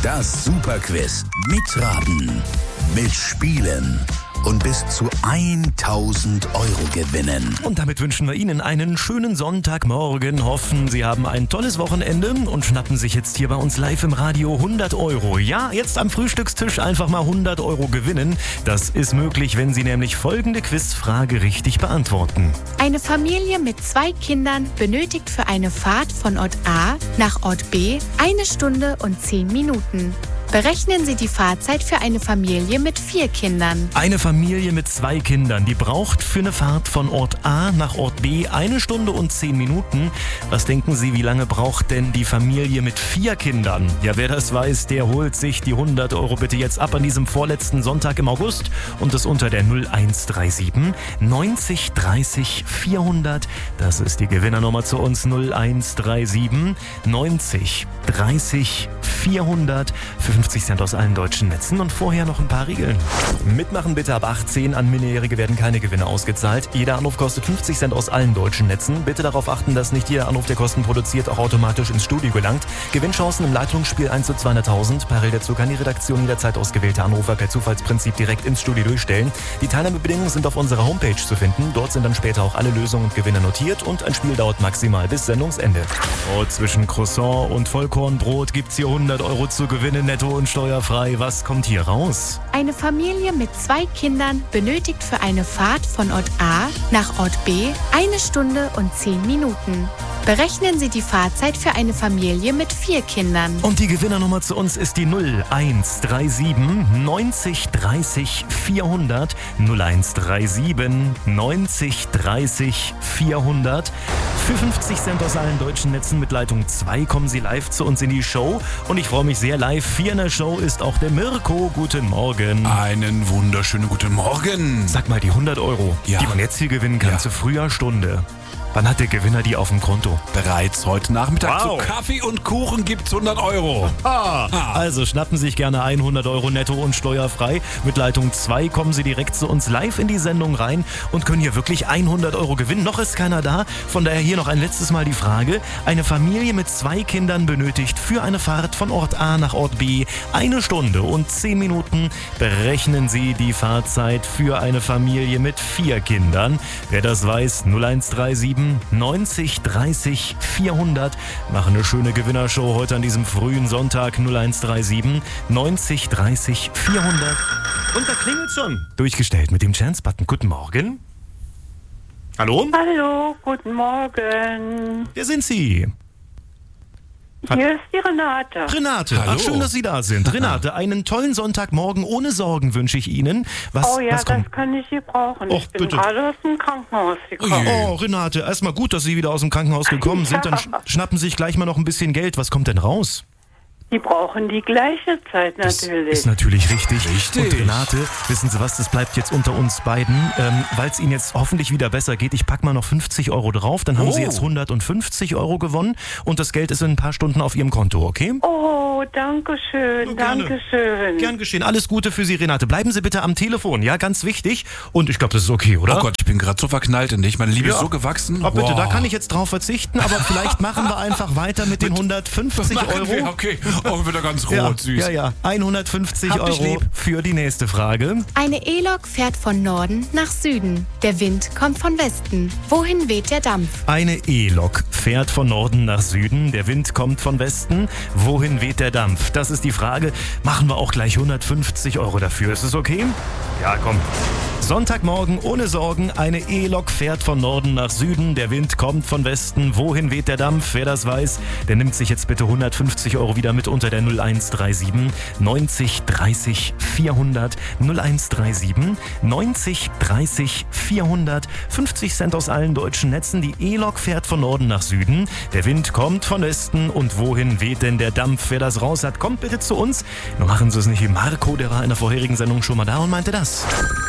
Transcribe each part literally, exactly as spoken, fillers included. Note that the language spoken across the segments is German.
Das Superquiz. Mitraten, mitspielen und bis zu tausend Euro gewinnen. Und damit wünschen wir Ihnen einen schönen Sonntagmorgen. Hoffen, Sie haben ein tolles Wochenende und schnappen sich jetzt hier bei uns live im Radio hundert Euro. Ja, jetzt am Frühstückstisch einfach mal hundert Euro gewinnen. Das ist möglich, wenn Sie nämlich folgende Quizfrage richtig beantworten. Eine Familie mit zwei Kindern benötigt für eine Fahrt von Ort A nach Ort B eine Stunde und zehn Minuten. Berechnen Sie die Fahrzeit für eine Familie mit vier Kindern. Eine Familie mit zwei Kindern, die braucht für eine Fahrt von Ort A nach Ort B eine Stunde und zehn Minuten. Was denken Sie, wie lange braucht denn die Familie mit vier Kindern? Ja, wer das weiß, der holt sich die hundert Euro bitte jetzt ab an diesem vorletzten Sonntag im August und das unter der null eins drei sieben neunzig dreißig vierhundert. Das ist die Gewinnernummer zu uns, null eins drei sieben neunzig dreißig vierhundert für fünfzig Cent aus allen deutschen Netzen und vorher noch ein paar Regeln. Mitmachen bitte ab achtzehn, an Minderjährige werden keine Gewinne ausgezahlt. Jeder Anruf kostet fünfzig Cent aus allen deutschen Netzen. Bitte darauf achten, dass nicht jeder Anruf, der Kosten produziert, auch automatisch ins Studio gelangt. Gewinnchancen im Leitungsspiel eins zu zweihunderttausend. Parallel dazu kann die Redaktion jederzeit ausgewählte Anrufer per Zufallsprinzip direkt ins Studio durchstellen. Die Teilnahmebedingungen sind auf unserer Homepage zu finden. Dort sind dann später auch alle Lösungen und Gewinne notiert und ein Spiel dauert maximal bis Sendungsende. Oh, zwischen Croissant und Vollkornbrot gibt's hier hundert Euro zu gewinnen, netto und steuerfrei. Was kommt hier raus? Eine Familie mit zwei Kindern benötigt für eine Fahrt von Ort A nach Ort B eine Stunde und zehn Minuten. Berechnen Sie die Fahrzeit für eine Familie mit vier Kindern. Und die Gewinnernummer zu uns ist die null eins drei sieben neunzig dreißig vierhundert. null eins drei sieben neunzig dreißig vierhundert. Für fünfzig Cent aus allen deutschen Netzen mit Leitung zwei kommen Sie live zu uns in die Show. Und ich freue mich sehr, live hier in der Show ist auch der Mirko. Guten Morgen. Einen wunderschönen guten Morgen. Sag mal, die hundert Euro, ja. die man jetzt hier gewinnen kann, ja. zu früher Stunde. Wann hat der Gewinner die auf dem Konto? Bereits heute Nachmittag. Wow. Zu Kaffee und Kuchen gibt's hundert Euro. Ah, also schnappen Sie sich gerne hundert Euro netto und steuerfrei. Mit Leitung zwei kommen Sie direkt zu uns live in die Sendung rein und können hier wirklich hundert Euro gewinnen. Noch ist keiner da, von daher hier noch ein letztes Mal die Frage. Eine Familie mit zwei Kindern benötigt für eine Fahrt von Ort A nach Ort B eine Stunde und zehn Minuten. Berechnen Sie die Fahrzeit für eine Familie mit vier Kindern. Wer das weiß, null eins drei sieben neunzig dreißig vierhundert. Machen eine schöne Gewinnershow heute an diesem frühen Sonntag. null eins drei sieben neunzig dreißig vierhundert. Und da klingelt schon. Durchgestellt mit dem Chance-Button. Guten Morgen. Hallo? Hallo, guten Morgen. Wer sind Sie? Hier ist die Renate. Renate, Hallo. ach, schön, dass Sie da sind. Renate, einen tollen Sonntagmorgen ohne Sorgen wünsche ich Ihnen. Was, Oh ja, was kommt? das kann ich gebrauchen. Och, ich bin bitte. gerade aus dem Krankenhaus gekommen. Oh, Renate, erstmal gut, dass Sie wieder aus dem Krankenhaus gekommen sind. Dann sch- schnappen Sie sich gleich mal noch ein bisschen Geld. Was kommt denn raus? Die brauchen die gleiche Zeit Das natürlich. ist natürlich richtig. Richtig. Und Renate, wissen Sie was, das bleibt jetzt unter uns beiden. Ähm, Weil es Ihnen jetzt hoffentlich wieder besser geht, ich packe mal noch fünfzig Euro drauf, dann haben Oh. Sie jetzt hundertfünfzig Euro gewonnen und das Geld ist in ein paar Stunden auf Ihrem Konto, okay? Oh, danke schön, Gerne. danke schön. Gern geschehen. Alles Gute für Sie, Renate. Bleiben Sie bitte am Telefon, ja, ganz wichtig. Und ich glaube, das ist okay, oder? Oh Gott, ich bin gerade so verknallt in dich. Meine Liebe Ja. ist so gewachsen. Oh, bitte, Wow. da kann ich jetzt drauf verzichten, aber vielleicht machen wir einfach weiter mit den hundertfünfzig Machen Euro. wir, okay. Oh, wieder ganz rot, Ja, süß. ja, ja. hundertfünfzig Hab dich Euro lieb. für die nächste Frage. Eine E-Lok fährt von Norden nach Süden. Der Wind kommt von Westen. Wohin weht der Dampf? Eine E-Lok fährt von Norden nach Süden. Der Wind kommt von Westen. Wohin weht der Dampf? Das ist die Frage. Machen wir auch gleich hundertfünfzig Euro dafür. Ist es okay? Ja, komm. Sonntagmorgen ohne Sorgen. Eine E-Lok fährt von Norden nach Süden. Der Wind kommt von Westen. Wohin weht der Dampf? Wer das weiß, der nimmt sich jetzt bitte hundertfünfzig Euro wieder mit unter der null eins drei sieben neunzig dreißig vierhundert. null eins drei sieben neunzig dreißig vierhundert. fünfzig Cent aus allen deutschen Netzen. Die E-Lok fährt von Norden nach Süden. Der Wind kommt von Westen. Und wohin weht denn der Dampf? Wer das raus hat, kommt bitte zu uns. Nur machen Sie es nicht wie Marco, der war in der vorherigen Sendung schon mal da und meinte das.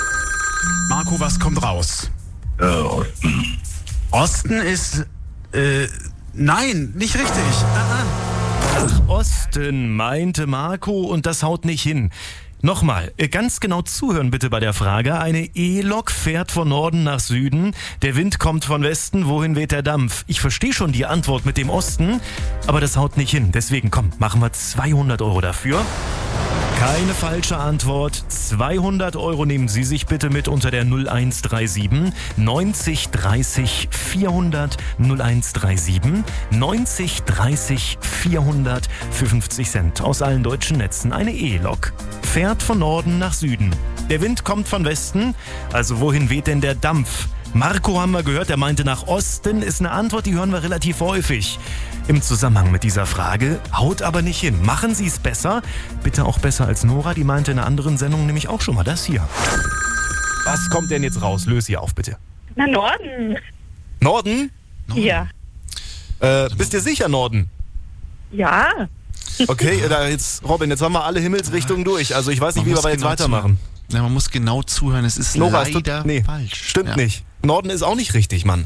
Marco, was kommt raus? Äh, Osten. Osten ist, äh, nein, nicht richtig. Ah, ah. Ach, Osten, meinte Marco, und das haut nicht hin. Nochmal, ganz genau zuhören bitte bei der Frage. Eine E-Lok fährt von Norden nach Süden. Der Wind kommt von Westen. Wohin weht der Dampf? Ich verstehe schon die Antwort mit dem Osten, aber das haut nicht hin. Deswegen, komm, machen wir zweihundert Euro dafür. Keine falsche Antwort. zweihundert Euro nehmen Sie sich bitte mit unter der null eins drei sieben neunzig dreißig vierhundert null eins drei sieben neunzig dreißig vierhundert für fünfzig Cent aus allen deutschen Netzen. Eine E-Lok fährt von Norden nach Süden. Der Wind kommt von Westen. Also wohin weht denn der Dampf? Marco haben wir gehört, der meinte nach Osten, ist eine Antwort, die hören wir relativ häufig im Zusammenhang mit dieser Frage, haut aber nicht hin. Machen Sie es besser, bitte auch besser als Nora, die meinte in einer anderen Sendung nämlich auch schon mal das hier. Was kommt denn jetzt raus? Löse sie auf, bitte. Na, Norden. Norden? Ja. Äh, bist du sicher, Norden? Ja. Okay, da jetzt, Robin, jetzt haben wir alle Himmelsrichtungen durch, also ich weiß nicht, Man wie wir muss aber jetzt genau weitermachen. Ja, man muss genau zuhören, es ist Nora, es leider tut, nee, falsch. Stimmt Ja. nicht. Norden ist auch nicht richtig, Mann.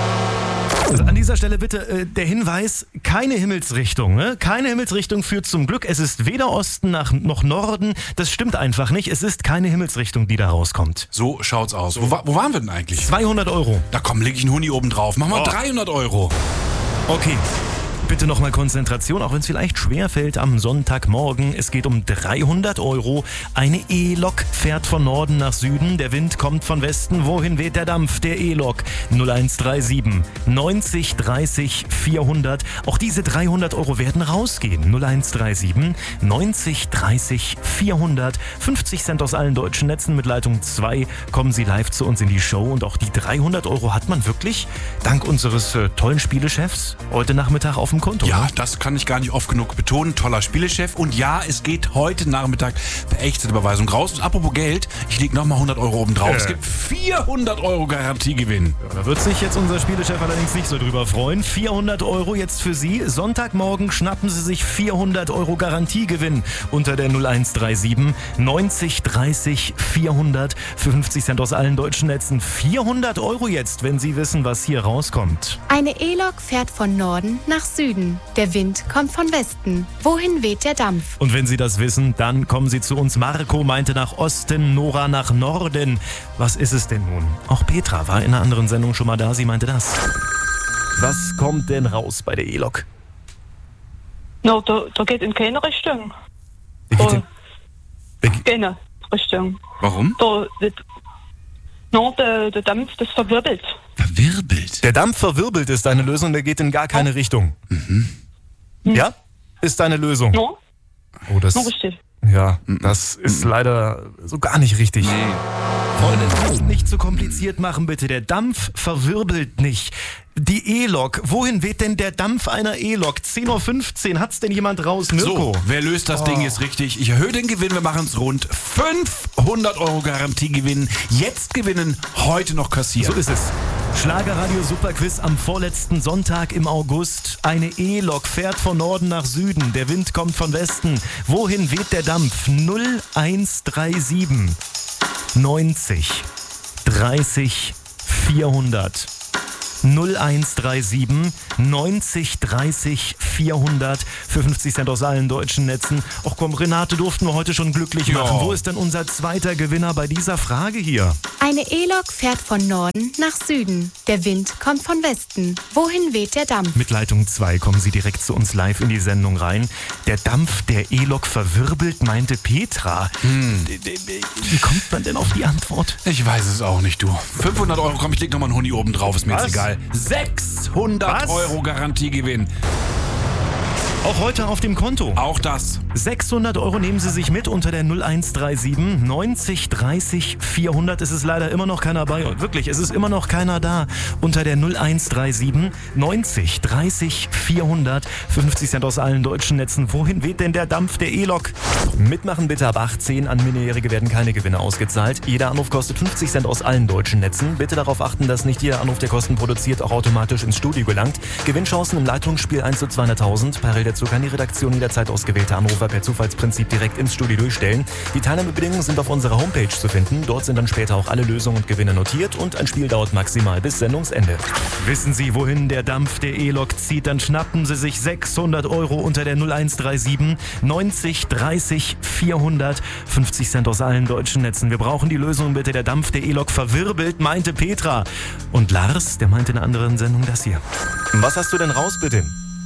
An dieser Stelle bitte äh, der Hinweis, keine Himmelsrichtung. Ne? Keine Himmelsrichtung führt zum Glück. Es ist weder Osten nach, noch Norden. Das stimmt einfach nicht. Es ist keine Himmelsrichtung, die da rauskommt. So schaut's aus. Wo, wa- wo waren wir denn eigentlich? zweihundert Euro. Da komm, leg ich einen Huni oben drauf. Mach mal Oh. dreihundert Euro. Okay. Bitte nochmal Konzentration, auch wenn es vielleicht schwer fällt am Sonntagmorgen. Es geht um dreihundert Euro. Eine E-Lok fährt von Norden nach Süden. Der Wind kommt von Westen. Wohin weht der Dampf? Der E-Lok. null eins drei sieben neunzig dreißig vierhundert. Auch diese dreihundert Euro werden rausgehen. null eins drei sieben neunzig dreißig vierhundert. fünfzig Cent aus allen deutschen Netzen mit Leitung zwei. Kommen Sie live zu uns in die Show. Und auch die dreihundert Euro hat man wirklich dank unseres äh, tollen Spielechefs heute Nachmittag auf dem Konto. Ja, das kann ich gar nicht oft genug betonen. Toller Spielechef. Und ja, es geht heute Nachmittag per echte Überweisung raus. Und apropos Geld, ich leg nochmal hundert Euro oben drauf. Äh. Es gibt vierhundert Euro Garantiegewinn. Da wird sich jetzt unser Spielechef allerdings nicht so drüber freuen. vierhundert Euro jetzt für Sie. Sonntagmorgen schnappen Sie sich vierhundert Euro Garantiegewinn unter der null eins drei sieben neunzig dreißig vierhundert für fünfzig Cent aus allen deutschen Netzen. vierhundert Euro jetzt, wenn Sie wissen, was hier rauskommt. Eine E-Lok fährt von Norden nach Süden. Der Wind kommt von Westen. Wohin weht der Dampf? Und wenn Sie das wissen, dann kommen Sie zu uns. Marco meinte nach Osten, Nora nach Norden. Was ist es denn nun? Auch Petra war in einer anderen Sendung schon mal da. Sie meinte das. Was kommt denn raus bei der E-Lok? No, da, da geht in keine Richtung. Wie geht's Da, denn? keine Richtung. Warum? Da, das, no, der, der Dampf, das verwirbelt. Verwirbelt. Der Dampf verwirbelt ist deine Lösung, der geht in gar keine Richtung. Ja? Ist deine Lösung. No, Oh, das, no richtig. ja, das ist leider so gar nicht richtig. Freunde, nicht zu kompliziert machen, bitte. Der Dampf verwirbelt nicht. Die E-Lok. Wohin weht denn der Dampf einer E-Lok? zehn Uhr fünfzehn. Hat's denn jemand raus? Mirko? So, wer löst das Ding jetzt richtig? Ich erhöhe den Gewinn, wir machen es rund. fünfhundert Euro Garantiegewinn. Jetzt gewinnen, heute noch kassieren. So ist es. Schlagerradio Superquiz am vorletzten Sonntag im August. Eine E-Lok fährt von Norden nach Süden. Der Wind kommt von Westen. Wohin weht der Dampf? null eins drei sieben neunzig dreißig vierhundert. null eins drei sieben neunzig dreißig vierhundert für fünfzig Cent aus allen deutschen Netzen. Och komm, Renate durften wir heute schon glücklich machen. Ja. Wo ist denn unser zweiter Gewinner bei dieser Frage hier? Eine E-Lok fährt von Norden nach Süden. Der Wind kommt von Westen. Wohin weht der Dampf? Mit Leitung zwei kommen Sie direkt zu uns live in die Sendung rein. Der Dampf der E-Lok verwirbelt, meinte Petra. D- d- d- Wie kommt man denn auf die Antwort? Ich weiß es auch nicht, du. fünfhundert Euro, komm, ich leg nochmal einen Huni oben drauf, ist mir Was? jetzt egal. sechshundert Was? Euro Garantiegewinn. Auch heute auf dem Konto. Auch das. sechshundert Euro nehmen Sie sich mit unter der null eins drei sieben neunzig dreißig vierhundert. Es ist leider immer noch keiner bei. Wirklich, es ist immer noch keiner da. Unter der null eins drei sieben neunzig dreißig vierhundert. fünfzig Cent aus allen deutschen Netzen. Wohin weht denn der Dampf der E-Lok? Mitmachen bitte ab achtzehn. An Minderjährige werden keine Gewinne ausgezahlt. Jeder Anruf kostet fünfzig Cent aus allen deutschen Netzen. Bitte darauf achten, dass nicht jeder Anruf, der Kosten produziert, auch automatisch ins Studio gelangt. Gewinnchancen im Leitungsspiel eins zu zweihunderttausend. Per dazu kann die Redaktion jederzeit ausgewählte Anrufer per Zufallsprinzip direkt ins Studio durchstellen. Die Teilnahmebedingungen sind auf unserer Homepage zu finden. Dort sind dann später auch alle Lösungen und Gewinne notiert und ein Spiel dauert maximal bis Sendungsende. Wissen Sie, wohin der Dampf der E-Lok zieht? Dann schnappen Sie sich sechshundert Euro unter der null eins drei sieben neunzig dreißig vierhundert. fünfzig Cent aus allen deutschen Netzen. Wir brauchen die Lösung bitte. Der Dampf der E-Lok verwirbelt, meinte Petra. Und Lars, der meinte in einer anderen Sendung das hier. Was hast du denn raus, bitte?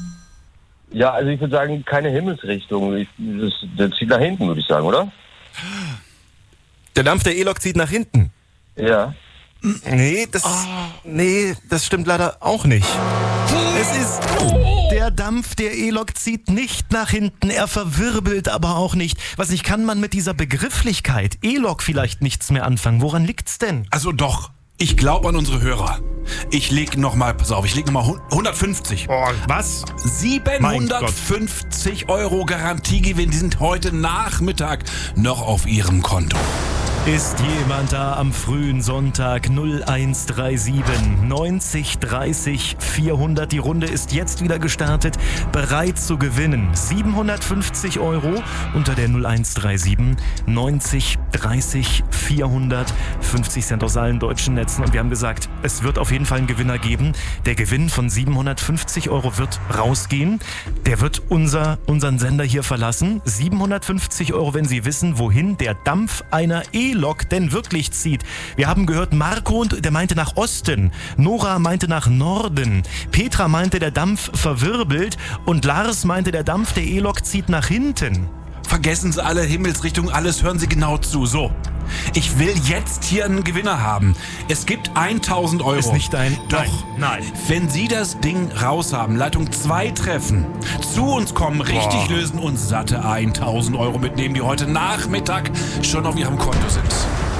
Ja, also ich würde sagen, keine Himmelsrichtung. Ich, das, das zieht nach hinten, würde ich sagen, oder? Der Dampf der E-Lok zieht nach hinten? Ja. Nee, das, oh. nee, das stimmt leider auch nicht. Es ist... Der Dampf der E-Lok zieht nicht nach hinten, er verwirbelt aber auch nicht. Was nicht, kann man mit dieser Begrifflichkeit E-Lok vielleicht nichts mehr anfangen? Woran liegt's denn? Also doch, ich glaube an unsere Hörer. Ich leg nochmal, pass auf, ich leg nochmal hundertfünfzig. Oh, was? siebenhundertfünfzig Euro Garantiegewinn, die sind heute Nachmittag noch auf Ihrem Konto. Ist jemand da am frühen Sonntag? null eins drei sieben neunzig dreißig vierhundert. Die Runde ist jetzt wieder gestartet, bereit zu gewinnen. siebenhundertfünfzig Euro unter der null eins drei sieben neunzig dreißig vierhundert. fünfzig Cent aus allen deutschen Netzen. Und wir haben gesagt, es wird auf jeden Fall einen Gewinner geben. Der Gewinn von siebenhundertfünfzig Euro wird rausgehen. Der wird unser, unseren Sender hier verlassen. siebenhundertfünfzig Euro, wenn Sie wissen, wohin der Dampf einer E-Lok denn wirklich zieht. Wir haben gehört, Marco, und der meinte nach Osten. Nora meinte nach Norden. Petra meinte, der Dampf verwirbelt. Und Lars meinte, der Dampf der E-Lok zieht nach hinten. Vergessen Sie alle Himmelsrichtungen, alles, hören Sie genau zu. So, ich will jetzt hier einen Gewinner haben. Es gibt tausend Euro. Ist nicht dein... Doch, nein. nein. Wenn Sie das Ding raus haben, Leitung zwei treffen, zu uns kommen, richtig Boah. lösen und satte tausend Euro mitnehmen, die heute Nachmittag schon auf Ihrem Konto sind.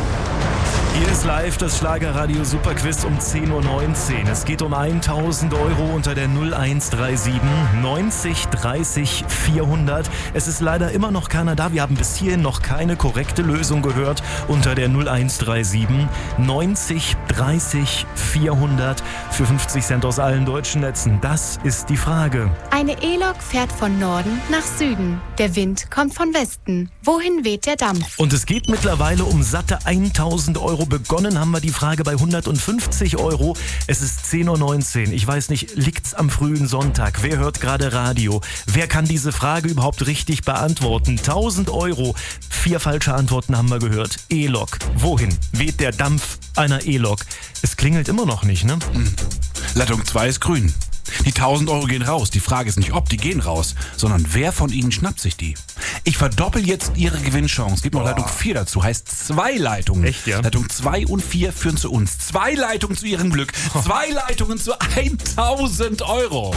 Hier ist live das Schlagerradio Superquiz um zehn Uhr neunzehn. Es geht um tausend Euro unter der null eins drei sieben neunzig dreißig vierhundert. Es ist leider immer noch keiner da. Wir haben bis hierhin noch keine korrekte Lösung gehört unter der null eins drei sieben neunzig dreißig vierhundert für fünfzig Cent aus allen deutschen Netzen. Das ist die Frage. Eine E-Lok fährt von Norden nach Süden. Der Wind kommt von Westen. Wohin weht der Dampf? Und es geht mittlerweile um satte tausend Euro. Begonnen haben wir die Frage bei hundertfünfzig Euro. Es ist zehn Uhr neunzehn. Ich weiß nicht, liegt's am frühen Sonntag? Wer hört gerade Radio? Wer kann diese Frage überhaupt richtig beantworten? tausend Euro. Vier falsche Antworten haben wir gehört. E-Lok. Wohin weht der Dampf einer E-Lok? Es klingelt immer noch nicht, ne? Hm. Leitung zwei ist grün. Die tausend Euro gehen raus. Die Frage ist nicht, ob die gehen raus, sondern wer von Ihnen schnappt sich die? Ich verdoppel jetzt Ihre Gewinnchance. Es gibt noch oh. Leitung vier dazu, heißt zwei Leitungen. Echt, ja? Leitung zwei und vier führen zu uns. Zwei Leitungen zu Ihrem Glück. Zwei Leitungen zu tausend Euro.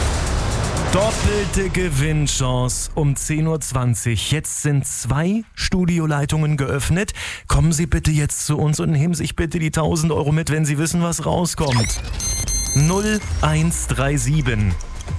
Doppelte Gewinnchance um zehn Uhr zwanzig. Jetzt sind zwei Studioleitungen geöffnet. Kommen Sie bitte jetzt zu uns und nehmen sich bitte die tausend Euro mit, wenn Sie wissen, was rauskommt. null eins drei sieben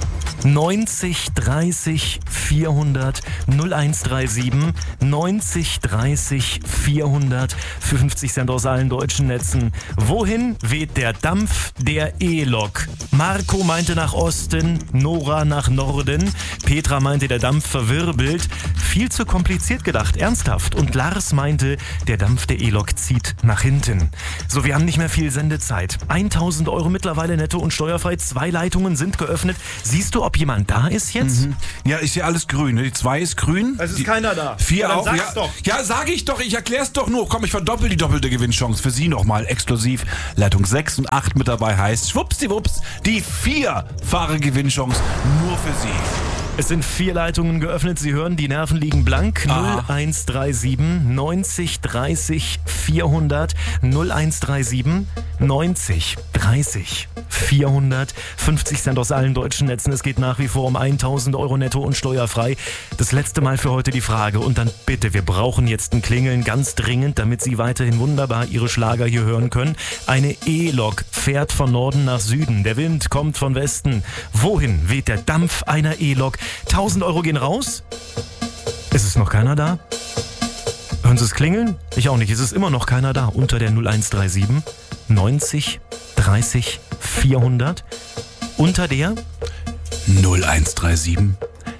neunzig dreißig vierhundert null eins drei sieben neunzig dreißig vierhundert für fünfzig Cent aus allen deutschen Netzen. Wohin weht der Dampf der E-Lok? Marco meinte nach Osten, Nora nach Norden, Petra meinte, der Dampf verwirbelt. Viel zu kompliziert gedacht, ernsthaft. Und Lars meinte, der Dampf der E-Lok zieht nach hinten. So, wir haben nicht mehr viel Sendezeit. tausend Euro mittlerweile netto und steuerfrei. Zwei Leitungen sind geöffnet. Siehst du, ob jemand da ist jetzt? Mhm. Ja, ist ja alles grün. Ne? Die zwei ist grün. Es ist die keiner da. Vier ja, dann auch. sag's Ja, doch. ja, sag ich doch. Ich erklär's doch nur. Komm, ich verdoppel die doppelte Gewinnchance für Sie nochmal. Exklusiv Leitung sechs und acht mit dabei heißt schwuppsdiwupps die vierfache Gewinnchance nur für Sie. Es sind vier Leitungen geöffnet. Sie hören, die Nerven liegen blank. Ah. null eins drei sieben neunzig dreißig vierhundert null eins drei sieben neunzig dreißig vierhundert fünfzig Cent aus allen deutschen Netzen. Es geht nach wie vor um tausend Euro netto und steuerfrei. Das letzte Mal für heute die Frage. Und dann bitte, wir brauchen jetzt ein Klingeln ganz dringend, damit Sie weiterhin wunderbar Ihre Schlager hier hören können. Eine E-Lok fährt von Norden nach Süden. Der Wind kommt von Westen. Wohin weht der Dampf einer E-Lok? tausend Euro gehen raus. Ist es noch keiner da? Hören Sie es klingeln? Ich auch nicht. Es ist immer noch keiner da. Unter der null eins drei sieben neunzig dreißig vierhundert. Unter der null eins drei sieben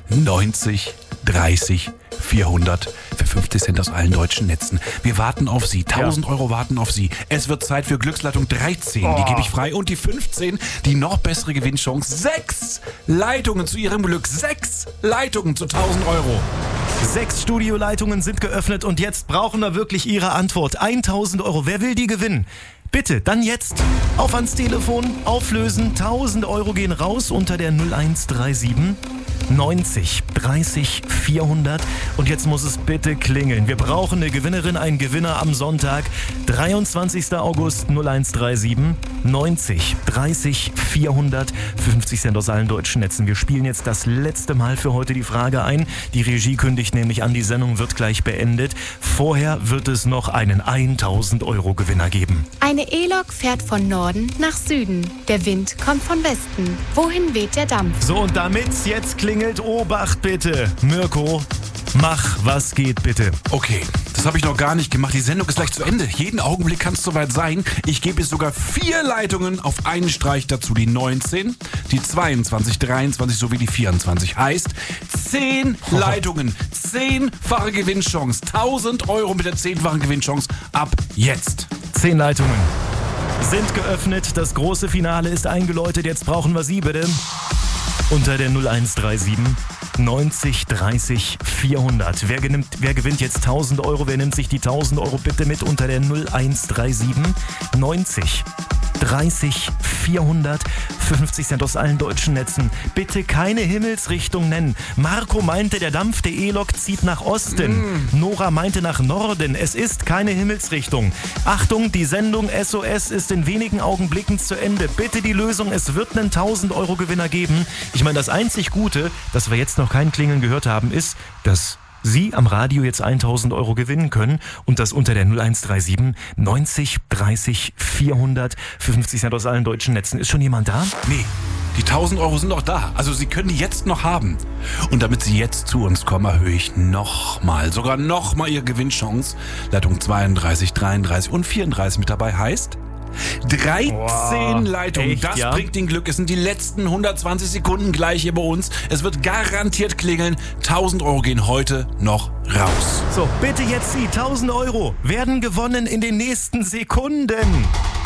neunzig dreißig vierhundert für fünfzig Cent aus allen deutschen Netzen. Wir warten auf Sie. tausend ja. Euro warten auf Sie. Es wird Zeit für Glücksleitung dreizehn. Oh. Die gebe ich frei. Und die fünfzehn, die noch bessere Gewinnchance. Sechs Leitungen zu Ihrem Glück. Sechs Leitungen zu tausend Euro. Sechs Studioleitungen sind geöffnet und jetzt brauchen wir wirklich Ihre Antwort. tausend Euro. Wer will die gewinnen? Bitte, dann jetzt auf ans Telefon, auflösen. tausend Euro gehen raus unter der null eins drei sieben neunzig dreißig vierhundert. Und jetzt muss es bitte klingeln. Wir brauchen eine Gewinnerin, einen Gewinner am Sonntag, dreiundzwanzigster August null eins drei sieben neunzig dreißig vierhundert. fünfzig Cent aus allen deutschen Netzen. Wir spielen jetzt das letzte Mal für heute die Frage ein. Die Regie kündigt nämlich an, die Sendung wird gleich beendet. Vorher wird es noch einen tausend Euro Gewinner geben. Eine E-Lok fährt von Norden nach Süden. Der Wind kommt von Westen. Wohin weht der Dampf? So, und damit's jetzt klingelt, Obacht bitte. Mirko, mach, was geht bitte. Okay, das habe ich noch gar nicht gemacht. Die Sendung ist gleich zu Ende. Jeden Augenblick kann es soweit sein. Ich gebe jetzt sogar vier Leitungen auf einen Streich dazu. Die neunzehn, die zweiundzwanzig, dreiundzwanzig sowie die vierundzwanzig. Heißt zehn oh. Leitungen, zehnfache Gewinnchance. tausend Euro mit der zehnfachen Gewinnchance ab jetzt. Zehn Leitungen sind geöffnet. Das große Finale ist eingeläutet. Jetzt brauchen wir Sie bitte. Unter der null eins drei sieben neunzig dreißig vierhundert. Wer, genimmt, wer gewinnt jetzt tausend Euro? Wer nimmt sich die tausend Euro bitte mit unter der null eins drei sieben neunzig dreißig vierhundert. fünfzig Cent aus allen deutschen Netzen. Bitte keine Himmelsrichtung nennen. Marco meinte, der Dampf der E-Lok zieht nach Osten. Mm. Nora meinte nach Norden. Es ist keine Himmelsrichtung. Achtung, die Sendung S O S ist in wenigen Augenblicken zu Ende. Bitte die Lösung, es wird einen tausend Euro Gewinner geben. Ich meine, das einzig Gute, dass wir jetzt noch kein Klingeln gehört haben, ist, dass Sie am Radio jetzt tausend Euro gewinnen können und das unter der null eins drei sieben neunzig dreißig vierhundert. fünfzig Cent aus allen deutschen Netzen. Ist schon jemand da? Nee, die tausend Euro sind noch da. Also Sie können die jetzt noch haben. Und damit Sie jetzt zu uns kommen, erhöhe ich nochmal, sogar nochmal Ihre Gewinnchance. Leitung zweiunddreißig, dreiunddreißig und vierunddreißig mit dabei heißt dreizehn wow, Leitungen, echt, das ja? bringt Ihnen Glück. Es sind die letzten hundertzwanzig Sekunden gleich hier bei uns. Es wird garantiert klingeln. tausend Euro gehen heute noch raus. So, bitte jetzt Sie. tausend Euro werden gewonnen in den nächsten Sekunden.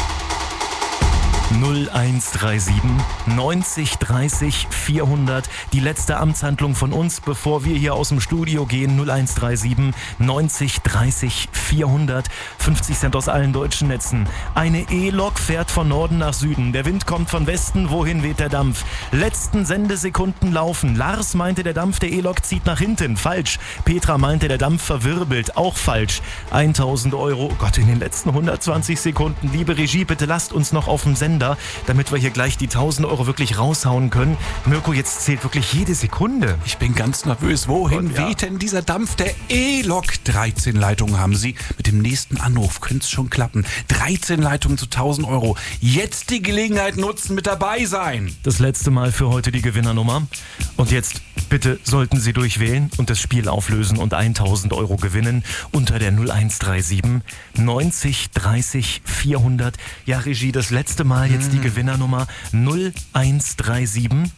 null eins drei sieben neunzig dreißig vierhundert. Die letzte Amtshandlung von uns, bevor wir hier aus dem Studio gehen. null eins drei sieben neunzig dreißig vierhundert. fünfzig Cent aus allen deutschen Netzen. Eine E-Lok fährt von Norden nach Süden. Der Wind kommt von Westen. Wohin weht der Dampf? Letzten Sendesekunden laufen. Lars meinte, der Dampf der E-Lok zieht nach hinten. Falsch. Petra meinte, der Dampf verwirbelt. Auch falsch. tausend Euro. Oh Gott, in den letzten hundertzwanzig Sekunden. Liebe Regie, bitte lasst uns noch auf dem Sender, damit wir hier gleich die tausend Euro wirklich raushauen können. Mirko, jetzt zählt wirklich jede Sekunde. Ich bin ganz nervös. Wohin Gott, ja. weht denn dieser Dampf der E-Lok? dreizehn Leitungen haben Sie. Mit dem nächsten Anruf könnte es schon klappen. dreizehn Leitungen zu tausend Euro. Jetzt die Gelegenheit nutzen, mit dabei sein. Das letzte Mal für heute die Gewinnernummer. Und jetzt bitte sollten Sie durchwählen und das Spiel auflösen und tausend Euro gewinnen unter der null eins drei sieben neunzig dreißig vierhundert. Ja, Regie, das letzte Mal jetzt die Gewinnernummer null eins drei sieben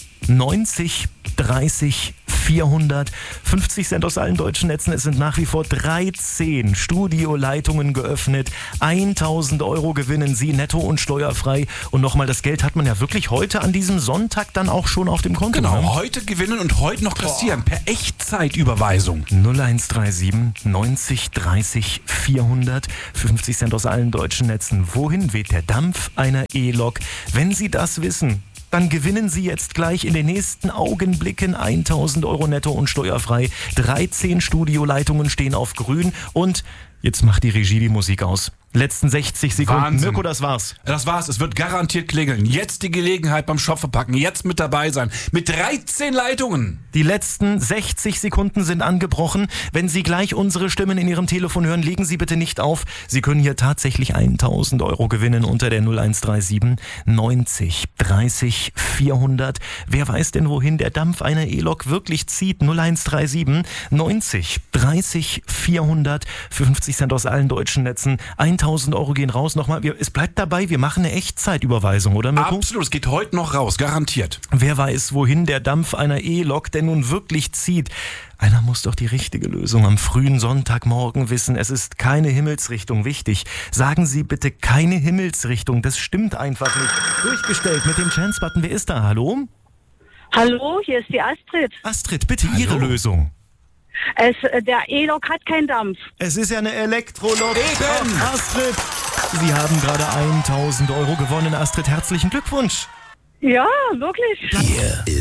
neunzig dreißig vierhundert. fünfzig Cent aus allen deutschen Netzen. Es sind nach wie vor dreizehn Studioleitungen geöffnet. tausend Euro gewinnen Sie netto und steuerfrei. Und nochmal, das Geld hat man ja wirklich heute an diesem Sonntag dann auch schon auf dem Konto. Genau, ne? heute gewinnen und heute noch kassieren. Per Echtzeitüberweisung. null eins drei sieben neunzig dreißig vierhundert. fünfzig Cent aus allen deutschen Netzen. Wohin weht der Dampf einer E-Lok? Wenn Sie das wissen, dann gewinnen Sie jetzt gleich in den nächsten Augenblicken tausend Euro netto und steuerfrei. dreizehn Studioleitungen stehen auf grün und jetzt macht die Regie die Musik aus. Letzten sechzig Sekunden. Wahnsinn. Mirko, das war's. Das war's. Es wird garantiert klingeln. Jetzt die Gelegenheit beim Shop verpacken. Jetzt mit dabei sein. Mit dreizehn Leitungen. Die letzten sechzig Sekunden sind angebrochen. Wenn Sie gleich unsere Stimmen in Ihrem Telefon hören, legen Sie bitte nicht auf. Sie können hier tatsächlich tausend Euro gewinnen unter der null eins drei sieben neunzig dreißig vierhundert. Wer weiß denn, wohin der Dampf einer E-Lok wirklich zieht? null eins drei sieben neunzig dreißig vierhundert. fünfzig Cent aus allen deutschen Netzen. tausend Euro gehen raus. Nochmal, wir, es bleibt dabei, wir machen eine Echtzeitüberweisung, oder Mirko? Absolut, es geht heute noch raus, garantiert. Wer weiß, wohin der Dampf einer E-Lok denn nun wirklich zieht. Einer muss doch die richtige Lösung am frühen Sonntagmorgen wissen. Es ist keine Himmelsrichtung wichtig. Sagen Sie bitte keine Himmelsrichtung. Das stimmt einfach nicht. Durchgestellt mit dem Chance-Button. Wer ist da? Hallo? Hallo, hier ist die Astrid. Astrid, bitte Hallo. Ihre Lösung. Es, der E-Lok hat keinen Dampf. Es ist ja eine Elektrolok. Eben. Ach, Astrid, Sie haben gerade tausend Euro gewonnen. Astrid, herzlichen Glückwunsch. Ja, wirklich. Hier ist